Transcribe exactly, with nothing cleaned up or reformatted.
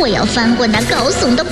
我要翻滚到高耸的